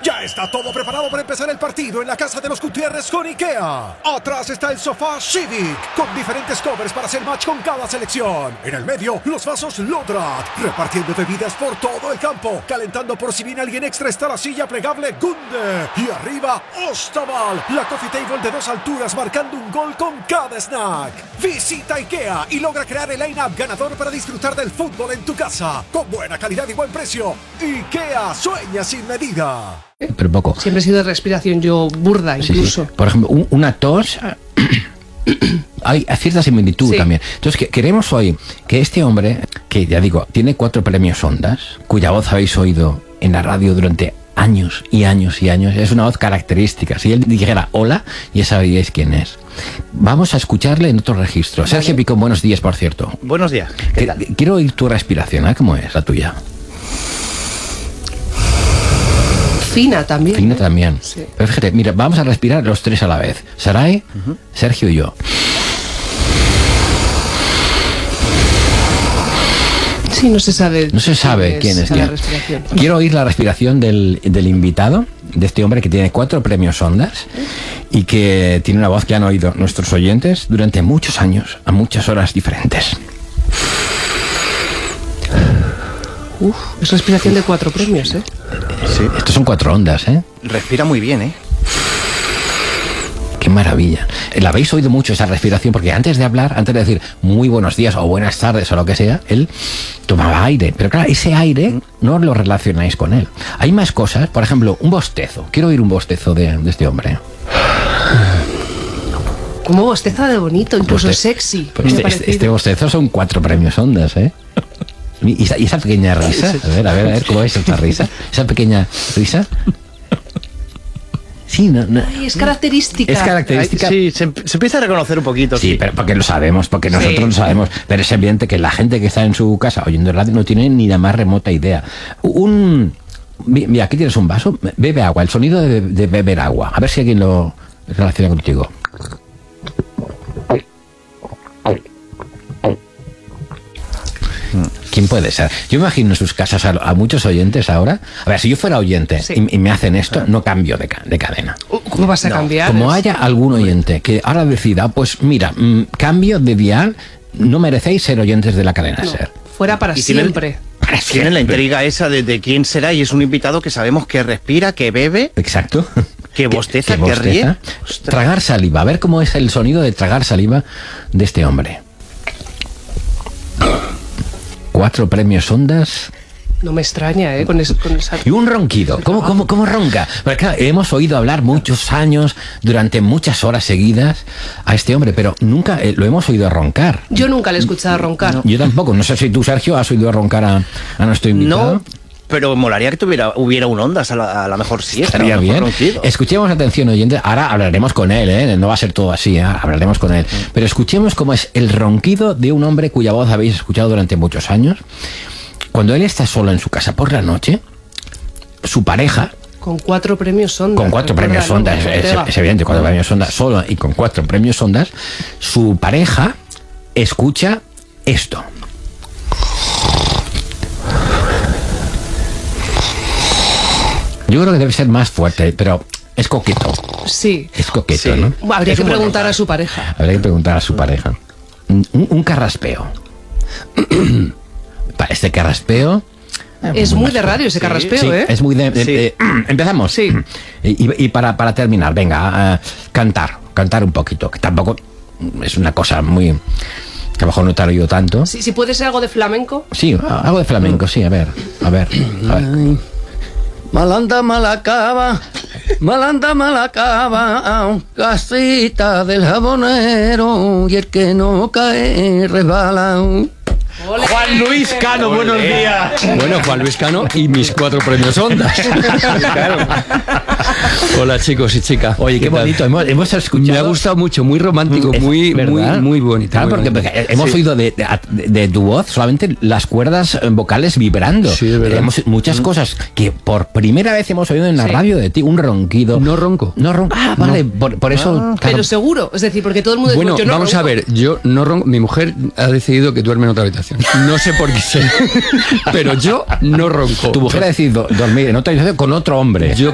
Ya está todo preparado para empezar el partido en la casa de los Gutiérrez con IKEA. Atrás está el sofá Civic, con diferentes covers para hacer match con cada selección. En el medio, los vasos Lodrat, repartiendo bebidas por todo el campo. Calentando por si viene alguien extra está la silla plegable Gunde. Y arriba, Ostaval, la coffee table de 2 alturas marcando un gol con cada snack. Visita IKEA y logra crear el line-up ganador para disfrutar del fútbol en tu casa. Con buena calidad y buen precio. IKEA sueña sin medida. Pero poco. Siempre he sido de respiración yo burda, incluso. Sí. Por ejemplo, una tos... Hay cierta similitud también. Entonces, queremos hoy que este hombre, que ya digo, tiene 4 premios Ondas, cuya voz habéis oído en la radio durante años y años y años, es una voz característica. Si él dijera hola, ya sabríais quién es. Vamos a escucharle en otro registro. Vale. Sergio Picón, buenos días, por cierto. Buenos días. Quiero oír tu respiración, ¿eh? ¿Cómo es la tuya? Fina también. Fina también. Sí. Pero fíjate, mira, vamos a respirar los 3 a la vez. Saray, Sergio y yo. Sí, no se sabe. No se sabe quién es quién. Quiero oír la respiración del invitado, de este hombre que tiene 4 premios Ondas y que tiene una voz que han oído nuestros oyentes durante muchos años, a muchas horas diferentes. Es respiración de 4 premios, ¿eh? Sí. Estos son 4 ondas, ¿eh? Respira muy bien, ¿eh? Qué maravilla. La habéis oído mucho esa respiración porque antes de hablar, antes de decir muy buenos días o buenas tardes o lo que sea, él tomaba aire. Pero claro, ese aire no lo relacionáis con él. Hay más cosas, por ejemplo, un bostezo. Quiero oír un bostezo de este hombre. Como bosteza de bonito, incluso sexy. Pues este bostezo son 4 premios Ondas, ¿eh? ¿Y esa pequeña risa? A ver, ¿cómo es esta risa? Esa pequeña risa. Sí, no. Ay, es característica. Es característica. Sí, se empieza a reconocer un poquito. Sí, pero porque lo sabemos, porque nosotros lo sabemos. Pero es evidente que la gente que está en su casa oyendo el radio no tiene ni la más remota idea. Mira, aquí tienes un vaso, bebe agua, el sonido de beber agua. A ver si alguien lo relaciona contigo. ¿Quién puede ser? Yo imagino en sus casas a muchos oyentes ahora. A ver, si yo fuera oyente y me hacen esto, no cambio de cadena. ¿Cómo vas a cambiar? Como haya algún oyente que ahora decida, pues mira, cambio de dial, no merecéis ser oyentes de la cadena SER. Fuera para siempre. Tienen la intriga esa de quién será y es un invitado que sabemos que respira, que bebe. Exacto. Que bosteza, que ríe. Tragar saliva. A ver cómo es el sonido de tragar saliva de este hombre. 4 premios Ondas. No me extraña, ¿eh? Con esa... Y un ronquido. ¿Cómo ronca? Porque claro, hemos oído hablar muchos años, durante muchas horas seguidas, a este hombre, pero nunca lo hemos oído roncar. Yo nunca le he escuchado roncar. No. Yo tampoco. No sé si tú, Sergio, has oído roncar a nuestro invitado. No, pero molaría que hubiera un Ondas a la mejor siesta. Estaría bien. Escuchemos, atención, oyentes. Ahora hablaremos con él, ¿eh? No va a ser todo así, ¿eh? Hablaremos con él. Pero escuchemos cómo es el ronquido de un hombre cuya voz habéis escuchado durante muchos años. Cuando él está solo en su casa por la noche, su pareja... Con 4 premios Ondas. Con 4 premios Ondas, es evidente, 4 premios Ondas solo y con 4 premios Ondas, su pareja escucha esto. Yo creo que debe ser más fuerte, pero es coqueto. Sí. Es coqueto, ¿no? Habría que preguntar a su pareja. Habría que preguntar a su pareja. Un carraspeo. Para este carraspeo... Es muy de radio ese carraspeo, sí, ¿eh? Es muy de... ¿Empezamos? Sí. Y para terminar, venga, cantar un poquito, que tampoco es una cosa muy... que a lo mejor no te ha oído tanto. Sí, si puede ser algo de flamenco. Sí, algo de flamenco, sí, a ver. Malanda malacaba, casita del jabonero, y el que no cae resbala. ¡Olé! Juan Luis Cano, buenos días. Bueno, Juan Luis Cano y mis 4 premios Ondas. Claro. Hola, chicos y chicas. Oye, qué bonito. Hemos escuchado... Me ha gustado mucho, muy romántico, muy bonito. Claro, porque hemos oído de tu voz solamente las cuerdas vocales vibrando. Sí, de verdad. Muchas cosas que por primera vez hemos oído en la radio de ti. Un ronquido. No ronco. Ah, vale. Por eso... Claro. Pero seguro. Es decir, porque todo el mundo dice, bueno, yo no vamos ronco. a ver. Yo no ronco. Mi mujer ha decidido que duerme en otra habitación. No sé por qué sé. Pero yo no ronco. Tu mujer ha decidido dormir en otra habitación con otro hombre. Yo